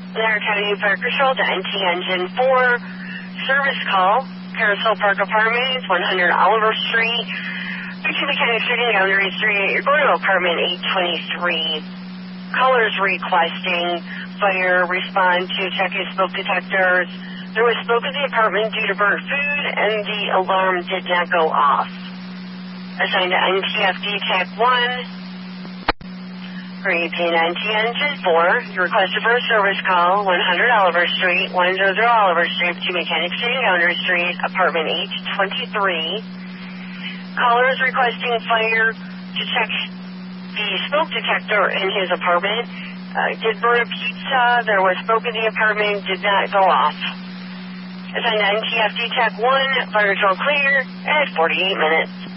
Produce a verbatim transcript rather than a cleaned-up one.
Lander County Fire Patrol to N T Engine four. Service call. Carousel Park Apartments, one hundred Oliver Street. Picture Mechanic Street and Boundary Street. You're going to apartment eight twenty-three. Callers requesting fire respond to check his smoke detectors. There was smoke in the apartment due to burnt food, and the alarm did not go off. Assigned to N T F D Tech one. Repeat N T Engine four. You requested for a service call, one hundred Oliver Street, one hundred Oliver Street, to Mechanic Street and Boundary Street, apartment eight twenty-three. Callers requesting fire to check the smoke detector in his apartment. Uh, did burn a pizza. There was smoke in the apartment. Did not go off. Assigned to N T F D Tech one. Fire control clear at forty-eight minutes.